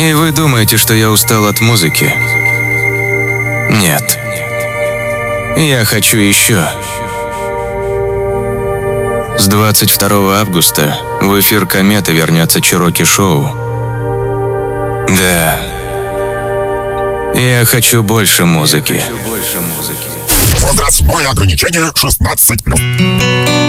И вы думаете, что я устал от музыки? Нет. Я хочу еще. С 22 августа в эфир «Кометы» вернется Чироки Шоу. Да. Я хочу больше музыки. Возрастное ограничение 16+.